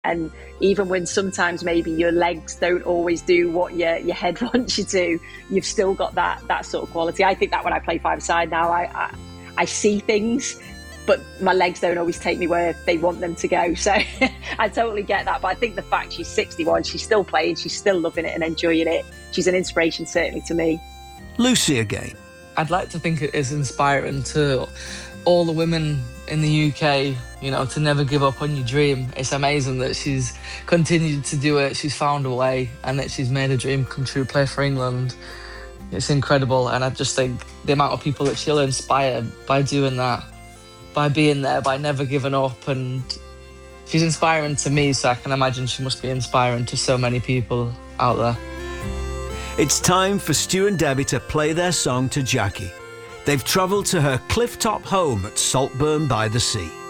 And even when sometimes maybe your legs don't always do what your head wants you to, you've still got that sort of quality. I think that when I play five-a-side now, I see things, but my legs don't always take me where they want them to go. So I totally get that. But I think the fact she's 61, she's still playing, she's still loving it and enjoying it. She's an inspiration, certainly, to me. Lucy again. I'd like to think it is inspiring to all the women in the UK, to never give up on your dream. It's amazing that she's continued to do it. She's found a way and that she's made a dream come true, play for England. It's incredible. And I just think the amount of people that she'll inspire by doing that, by being there, by never giving up. And she's inspiring to me, so I can imagine she must be inspiring to so many people out there. It's time for Stu and Debbie to play their song to Jackie. They've travelled to her cliff-top home at Saltburn by the sea.